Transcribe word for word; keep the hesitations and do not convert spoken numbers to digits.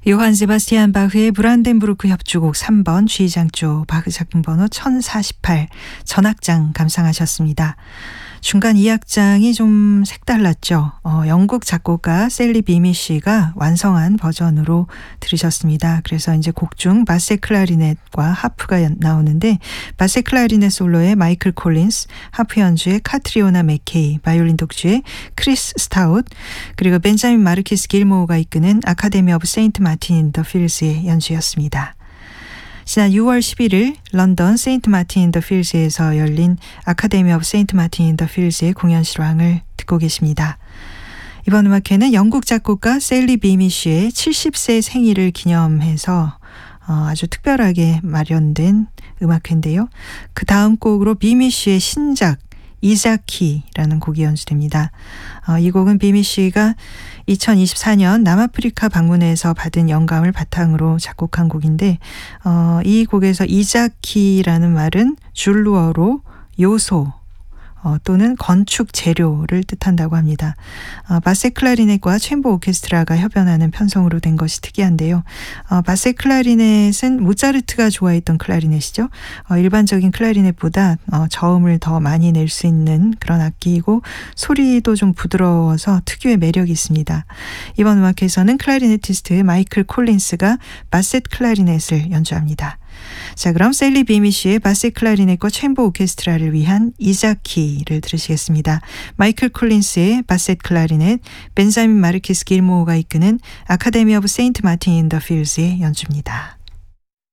요한 세바스티안 바흐의 브란덴부르크 협주곡 삼 번 G장조 바흐 작품 번호 천사십팔 전악장 감상하셨습니다. 중간 이 악장이 좀 색달랐죠. 어, 영국 작곡가 셀리 비미 씨가 완성한 버전으로 들으셨습니다. 그래서 이제 곡 중 바세 클라리넷과 하프가 나오는데 바세 클라리넷 솔로의 마이클 콜린스, 하프 연주의 카트리오나 맥케이, 바이올린 독주의 크리스 스타웃, 그리고 벤자민 마르키스 길모어가 이끄는 아카데미 오브 세인트 마틴 인 더 필즈의 연주였습니다. 지난 유월 십일일 런던 세인트 마틴 인 더 필즈에서 열린 아카데미 오브 세인트 마틴 인 더 필즈의 공연 실황을 듣고 계십니다. 이번 음악회는 영국 작곡가 셀리 비미 씨의 칠십 세 생일을 기념해서 어, 아주 특별하게 마련된 음악회인데요. 그 다음 곡으로 비미 씨의 신작 이자키라는 곡이 연주됩니다. 어, 이 곡은 비미 씨가 이천이십사 년 남아프리카 방문해서 받은 영감을 바탕으로 작곡한 곡인데 어, 이 곡에서 이자키라는 말은 줄루어로 요소 어, 또는 건축 재료를 뜻한다고 합니다. 어, 바세 클라리넷과 챔버 오케스트라가 협연하는 편성으로 된 것이 특이한데요. 어, 바세 클라리넷은 모차르트가 좋아했던 클라리넷이죠. 어, 일반적인 클라리넷보다 어, 저음을 더 많이 낼 수 있는 그런 악기이고 소리도 좀 부드러워서 특유의 매력이 있습니다. 이번 음악회에서는 클라리네티스트 마이클 콜린스가 바세 클라리넷을 연주합니다. 자, 그럼 셀리 비미 씨의 바세 클라리넷과 챔버 오케스트라를 위한 이자키를 들으시겠습니다. 마이클 콜린스의 바세 클라리넷, 벤자민 마르키스 길모어가 이끄는 아카데미 오브 세인트 마틴 인 더 필즈의 연주입니다.